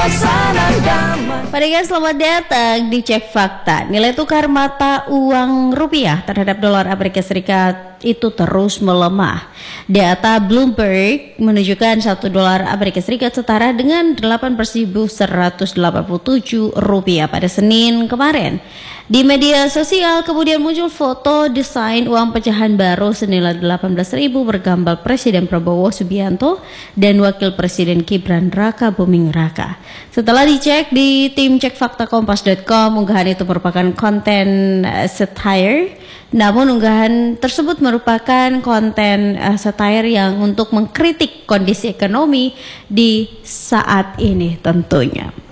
suasana damai. Pendengar selamat datang di Cek Fakta. Nilai tukar mata uang rupiah terhadap dolar Amerika Serikat itu terus melemah. Data Bloomberg menunjukkan 1 dolar Amerika Serikat setara dengan 8.187 rupiah pada Senin kemarin. Di media sosial kemudian muncul foto desain uang pecahan baru senilai 18.000 bergambar Presiden Prabowo Subianto dan Wakil Presiden Gibran Raka Buming Raka. Setelah dicek di tim cekfaktakompas.com, unggahan itu merupakan konten satire. Namun unggahan tersebut merupakan konten satire yang untuk mengkritik kondisi ekonomi di saat ini tentunya.